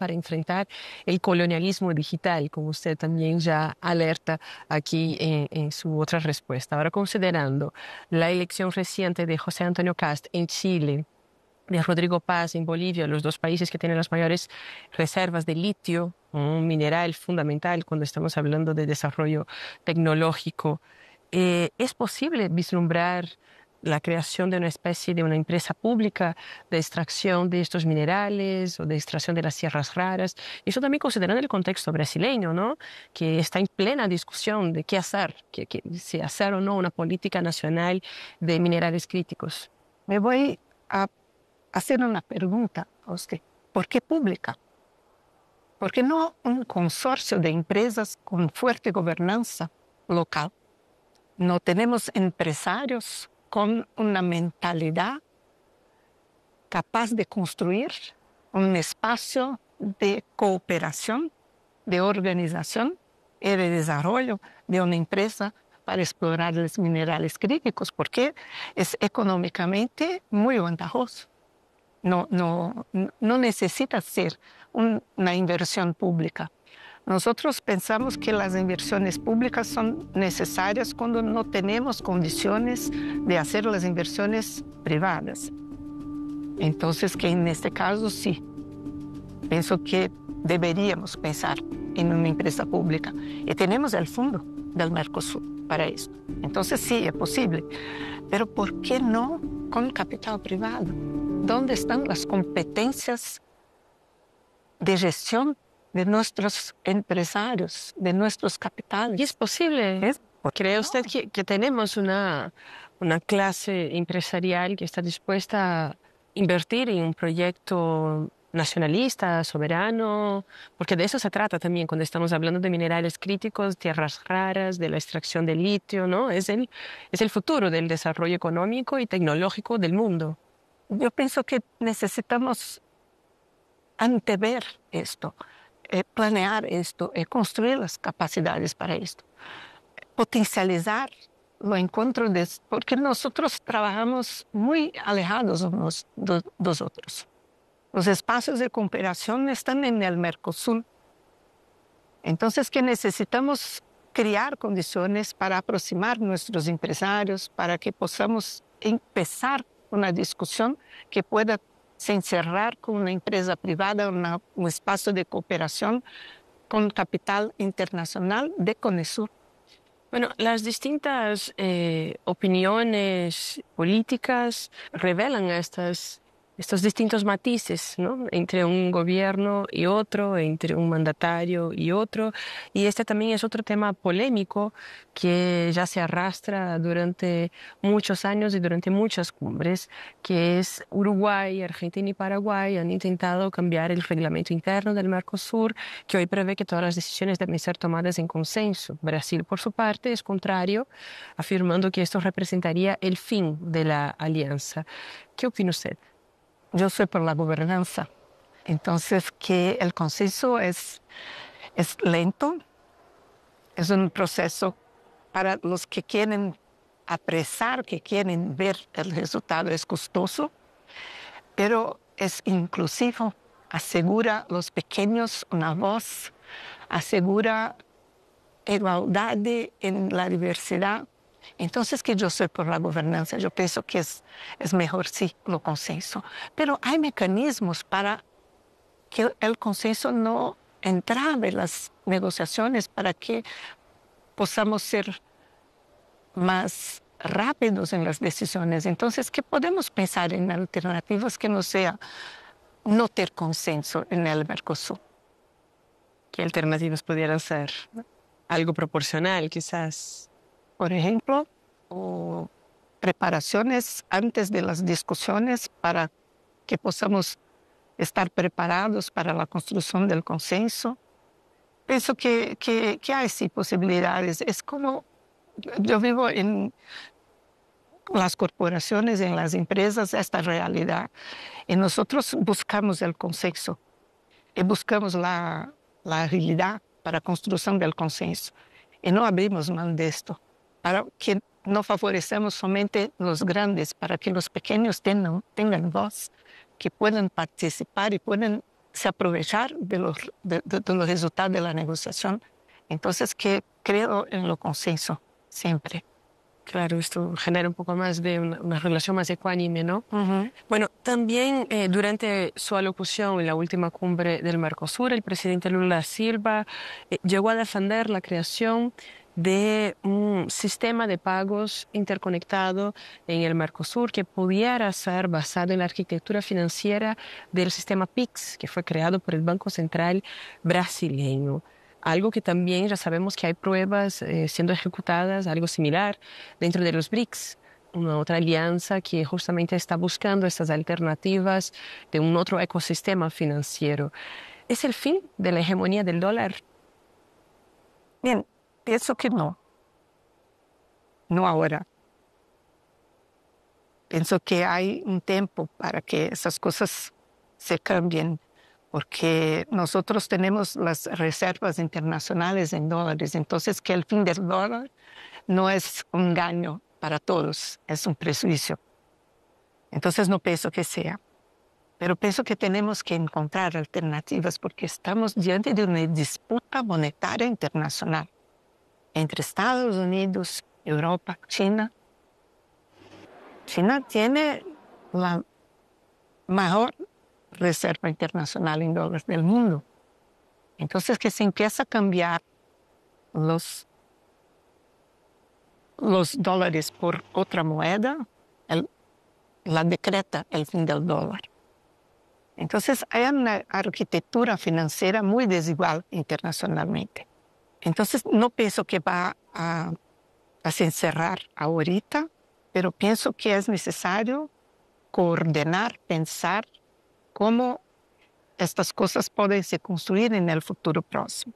para enfrentar el colonialismo digital, como usted también ya alerta aquí en su otra respuesta. Ahora, considerando la elección reciente de José Antonio Kast en Chile, de Rodrigo Paz en Bolivia, los dos países que tienen las mayores reservas de litio, un mineral fundamental cuando estamos hablando de desarrollo tecnológico, ¿es posible vislumbrar la creación de una especie de una empresa pública de extracción de estos minerales o de extracción de las tierras raras? Eso también considerando el contexto brasileño, ¿no? Que está en plena discusión de qué hacer, si hacer o no una política nacional de minerales críticos. Me voy a hacer una pregunta a usted. ¿Por qué pública? ¿Por qué no un consorcio de empresas con fuerte gobernanza local? No tenemos empresarios con una mentalidad capaz de construir un espacio de cooperación, de organización y de desarrollo de una empresa para explorar los minerales críticos, porque es económicamente muy ventajoso. No necesita ser una inversión pública. Nosotros pensamos que las inversiones públicas son necesarias cuando no tenemos condiciones de hacer las inversiones privadas. Entonces, que en este caso sí, pienso que deberíamos pensar en una empresa pública. Y tenemos el fondo del Mercosur para esto. Entonces sí, es posible. Pero ¿por qué no con capital privado? ¿Dónde están las competencias de gestión de nuestros empresarios, de nuestros capitales? Y es posible. ¿Cree usted que tenemos una clase empresarial que está dispuesta a invertir en un proyecto nacionalista, soberano? Porque de eso se trata también cuando estamos hablando de minerales críticos, tierras raras, de la extracción de litio, ¿no? Es el futuro del desarrollo económico y tecnológico del mundo. Yo pienso que necesitamos antever esto, planear esto, construir las capacidades para esto, potencializar lo encuentro porque nosotros trabajamos muy alejados unos dos otros. Los espacios de cooperación están en el Mercosur. Entonces, que necesitamos crear condiciones para aproximar nuestros empresarios, para que podamos empezar una discusión que pueda se encerrar con una empresa privada, un espacio de cooperación con capital internacional de CONESUR. Bueno, las distintas opiniones políticas revelan estos distintos matices, ¿no? Entre un gobierno y otro, entre un mandatario y otro. Y este también es otro tema polémico que ya se arrastra durante muchos años y durante muchas cumbres, que es Uruguay, Argentina y Paraguay han intentado cambiar el reglamento interno del Mercosur, que hoy prevé que todas las decisiones deben ser tomadas en consenso. Brasil, por su parte, es contrario, afirmando que esto representaría el fin de la alianza. ¿Qué opina usted? Yo soy por la gobernanza. Entonces, que el consenso es lento, es un proceso para los que quieren apresar, que quieren ver el resultado, es costoso, pero es inclusivo, asegura a los pequeños una voz, asegura igualdad en la diversidad. Entonces, que yo soy por la gobernanza, yo pienso que es mejor sí lo consenso. Pero hay mecanismos para que el consenso no entrave las negociaciones, para que podamos ser más rápidos en las decisiones. Entonces, que podemos pensar en alternativas que no sea no tener consenso en el Mercosur. ¿Qué alternativas pudieran ser? Algo proporcional, quizás. Por ejemplo, preparaciones antes de las discusiones para que podamos estar preparados para la construcción del consenso. Pienso que hay sí posibilidades. Es como yo vivo en las corporaciones, en las empresas, esta realidad. Y nosotros buscamos el consenso y buscamos la agilidad para la construcción del consenso. Y no abrimos mano de esto, para que no favorecemos solamente los grandes, para que los pequeños tengan voz, que puedan participar y puedan se aprovechar de los resultados de la negociación. Entonces, que creo en lo consenso, siempre. Claro, esto genera un poco más de una relación más ecuánime, ¿no? Uh-huh. Bueno, también durante su alocución en la última cumbre del Mercosur, el presidente Lula da Silva llegó a defender la creación de un sistema de pagos interconectado en el Mercosur que pudiera ser basado en la arquitectura financiera del sistema PIX, que fue creado por el Banco Central brasileño. Algo que también ya sabemos que hay pruebas siendo ejecutadas, algo similar dentro de los BRICS, una otra alianza que justamente está buscando estas alternativas de un otro ecosistema financiero. ¿Es el fin de la hegemonía del dólar? Bien, pienso que no. No ahora. Pienso que hay un tiempo para que esas cosas se cambien, porque nosotros tenemos las reservas internacionales en dólares, entonces que el fin del dólar no es un engaño para todos, es un prejuicio. Entonces no pienso que sea, pero pienso que tenemos que encontrar alternativas porque estamos diante de una disputa monetaria internacional entre Estados Unidos, Europa, China. China tiene la mejor reserva internacional en dólares del mundo. Entonces, que se empieza a cambiar los dólares por otra moneda, la decreta el fin del dólar. Entonces, hay una arquitectura financiera muy desigual internacionalmente. Entonces, no pienso que va a se encerrar ahorita, pero pienso que es necesario coordinar, pensar cómo estas cosas pueden se construir en el futuro próximo.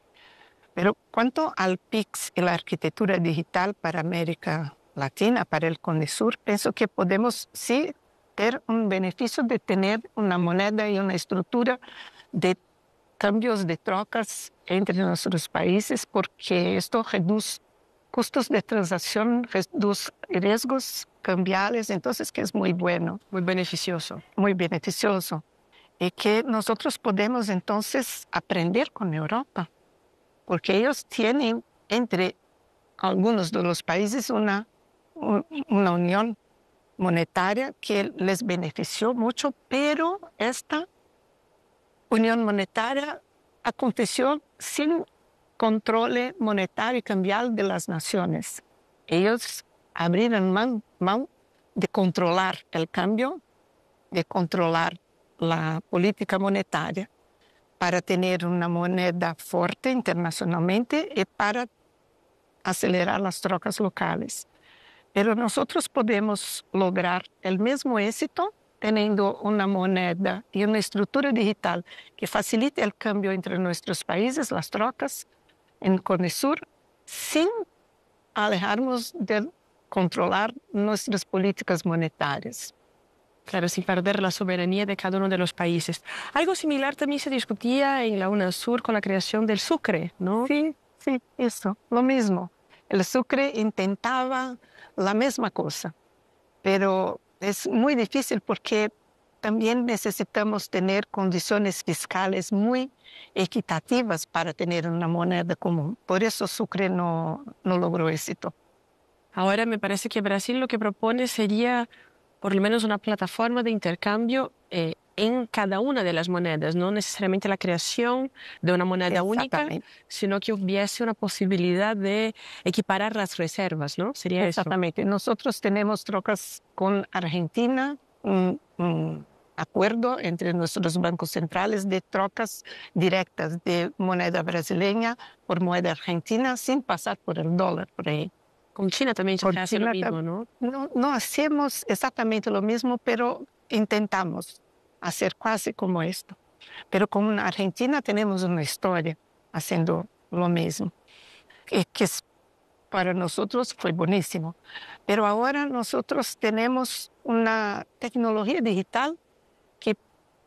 Pero cuanto al PIX y la arquitectura digital para América Latina, para el CONESUR, pienso que podemos sí tener un beneficio de tener una moneda y una estructura de cambios de trocas entre nuestros países, porque esto reduce costos de transacción, reduce riesgos cambiales, entonces que es muy bueno. Muy beneficioso. Muy beneficioso. Y que nosotros podemos entonces aprender con Europa, porque ellos tienen entre algunos de los países una unión monetaria que les benefició mucho, pero esta unión monetaria aconteció sin control monetario y cambial de las naciones. Ellos abrieron mano de controlar el cambio, de controlar la política monetaria para tener una moneda fuerte internacionalmente y para acelerar las trocas locales. Pero nosotros podemos lograr el mismo éxito teniendo una moneda y una estructura digital que facilite el cambio entre nuestros países, las trocas en CONESUR, sin alejarnos de controlar nuestras políticas monetarias. Claro, sin perder la soberanía de cada uno de los países. Algo similar también se discutía en la UNASUR con la creación del Sucre, ¿no? Sí, eso, lo mismo. El Sucre intentaba la misma cosa, pero es muy difícil porque también necesitamos tener condiciones fiscales muy equitativas para tener una moneda común. Por eso Sucre no logró éxito. Ahora me parece que Brasil lo que propone sería por lo menos una plataforma de intercambio en cada una de las monedas, no necesariamente la creación de una moneda única, sino que hubiese una posibilidad de equiparar las reservas, ¿no? Sería Exactamente. eso. Nosotros tenemos trocas con Argentina, un acuerdo entre nuestros bancos centrales de trocas directas de moneda brasileña por moneda argentina sin pasar por el dólar por ahí. Con China también se hace lo mismo, ¿no? No hacemos exactamente lo mismo, pero intentamos hacer casi como esto. Pero con Argentina tenemos una historia haciendo lo mismo, que para nosotros fue buenísimo. Pero ahora nosotros tenemos una tecnología digital que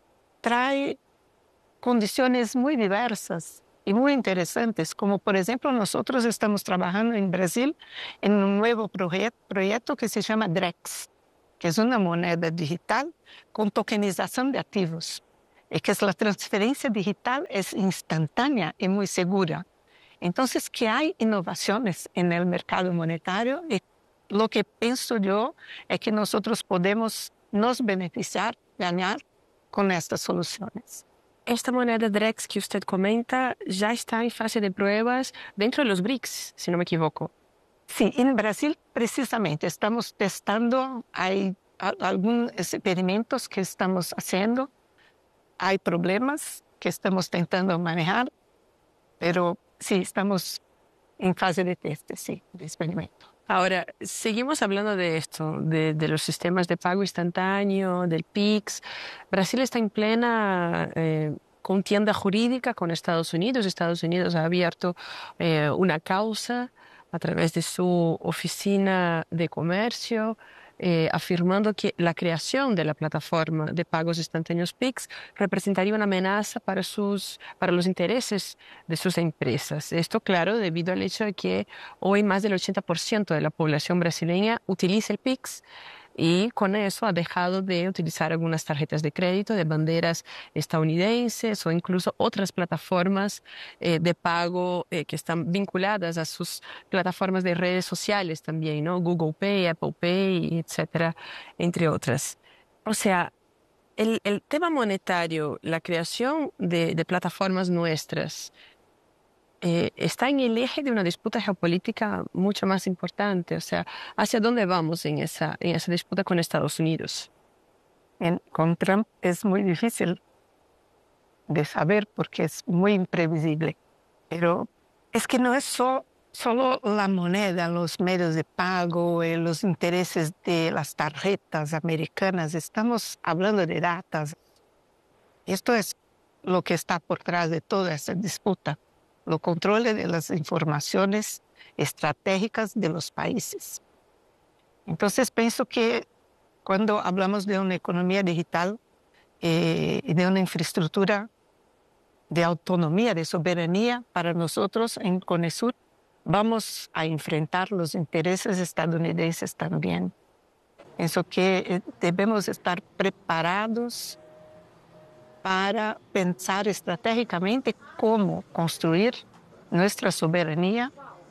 trae condiciones muy diversas y muy interesantes, como por ejemplo nosotros estamos trabajando en Brasil en un nuevo proyecto que se llama DREX, que es una moneda digital con tokenización de activos. es que la transferencia digital es instantánea y muy segura. Entonces, que hay innovaciones en el mercado monetario y lo que pienso yo es que nosotros podemos nos beneficiar, ganar con estas soluciones. Esta moneda DREX que usted comenta ya está en fase de pruebas dentro de los BRICS, si no me equivoco. Sí, en Brasil precisamente estamos testando, hay algunos experimentos que estamos haciendo, hay problemas que estamos tentando manejar, pero sí, estamos en fase de test, sí, de experimento. Ahora, seguimos hablando de esto, de los sistemas de pago instantáneo, del PIX. Brasil está en plena contienda jurídica con Estados Unidos. Estados Unidos ha abierto una causa a través de su oficina de comercio, afirmando que la creación de la plataforma de pagos instantáneos PIX representaría una amenaza para los intereses de sus empresas. Esto, claro, debido al hecho de que hoy más del 80% de la población brasileña utiliza el PIX y con eso ha dejado de utilizar algunas tarjetas de crédito de banderas estadounidenses o incluso otras plataformas de pago que están vinculadas a sus plataformas de redes sociales también, ¿no? Google Pay, Apple Pay, etcétera, entre otras. O sea, el tema monetario, la creación de plataformas nuestras, está en el eje de una disputa geopolítica mucho más importante. O sea, ¿hacia dónde vamos en esa disputa con Estados Unidos? Con Trump es muy difícil de saber porque es muy imprevisible, pero es que no es solo la moneda, los medios de pago, los intereses de las tarjetas americanas, estamos hablando de datos. Esto es lo que está por detrás de toda esta disputa, los controles de las informaciones estratégicas de los países. Entonces pienso que cuando hablamos de una economía digital y de una infraestructura de autonomía, de soberanía, para nosotros en CONESUR vamos a enfrentar los intereses estadounidenses también. Pienso que debemos estar preparados para pensar estratégicamente cómo construir nuestra soberanía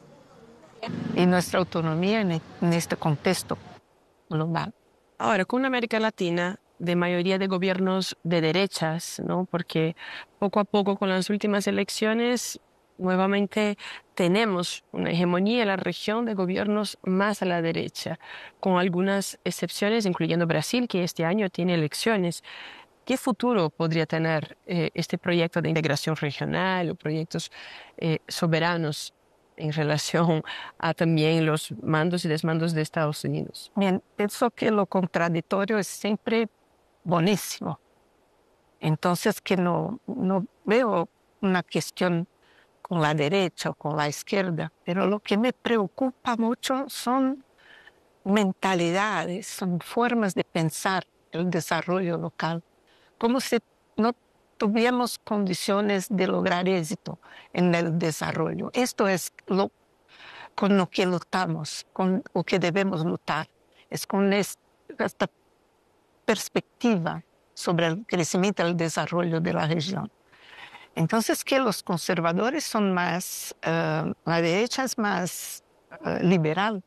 y nuestra autonomía en este contexto global. Ahora, con una América Latina de mayoría de gobiernos de derechas, ¿no? Porque poco a poco con las últimas elecciones nuevamente tenemos una hegemonía en la región de gobiernos más a la derecha, con algunas excepciones, incluyendo Brasil, que este año tiene elecciones. ¿Qué futuro podría tener este proyecto de integración regional o proyectos soberanos en relación a también los mandos y desmandos de Estados Unidos? Bien, pienso que lo contradictorio es siempre buenísimo. Entonces que no veo una cuestión con la derecha o con la izquierda, pero lo que me preocupa mucho son mentalidades, son formas de pensar el desarrollo local, como si no tuviéramos condiciones de lograr éxito en el desarrollo. Esto es con lo que luchamos, con lo que debemos luchar, es con esta perspectiva sobre el crecimiento y el desarrollo de la región. Entonces, que los conservadores son más, la derecha es más liberal,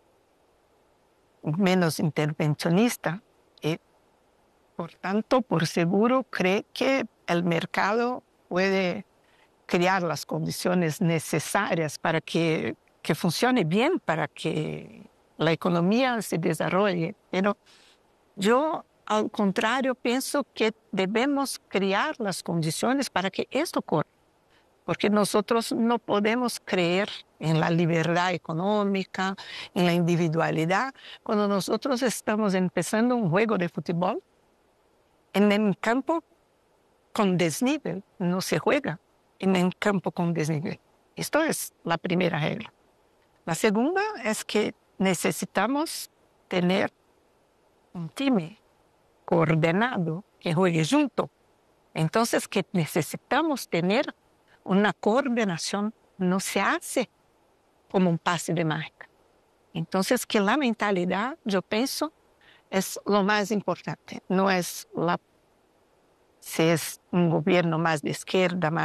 menos intervencionista, y por tanto, por seguro, cree que el mercado puede crear las condiciones necesarias para que funcione bien, para que la economía se desarrolle. Pero yo, al contrario, pienso que debemos crear las condiciones para que esto ocurra, porque nosotros no podemos creer en la libertad económica, en la individualidad, cuando nosotros estamos empezando un juego de fútbol en el campo con desnivel. No se juega en el campo con desnivel. Esto es la primera regla. La segunda es que necesitamos tener un time coordenado que juegue junto. Entonces, que necesitamos tener una coordinación, no se hace como un pase de mágica. Entonces, que la mentalidad, yo pienso, es lo más importante. No es si es un gobierno más de izquierda, más